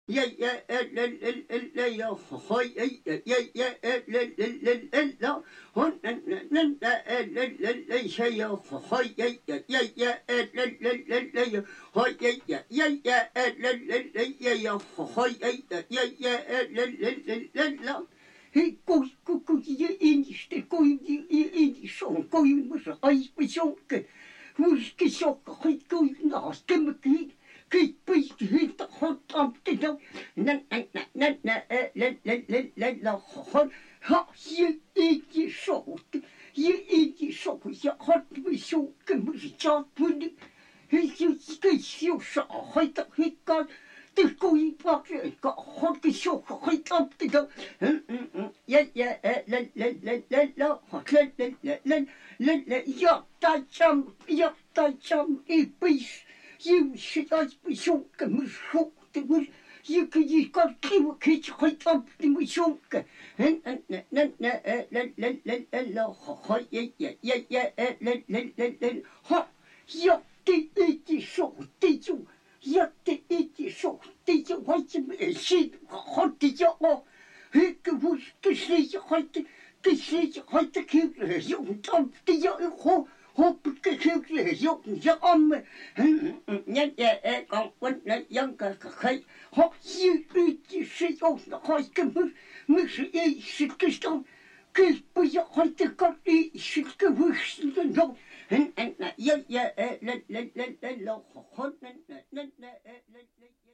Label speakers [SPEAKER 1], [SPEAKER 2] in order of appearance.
[SPEAKER 1] ja ja la ja hoi ja la hon la ja ja hoi ja la hoi ja hoi la Hei kui je indiste kui je son kui mus ai besonke Huske sokka hoi kui naas kemmeki Kijk, heeft God op de dag. Ha, je eet je zout. Je eet je zout. Je had me zo gemoeid worden. Je zo zo. Hij dat hij kan. De koeien pakken. Ik had je zo gegooid op de dag. Ja, dat jam. Ik ben. Je zit als bezonken, moet schokken, je kan kieuwen, je gaat op de moet zonken. Ja, die eet je zo, die zo. Ja, die eet je zo, die zo. Wat je me ziet, god die je al. Ik woest, je gaat de kieuwen, jongen, dan die je gewoon. Hop ik kijk je amme ja kan wat net janker gij ho je zit ook nog hij kan moet je zit gestaan kijk je gaat de kat zit gewust dan en ja la god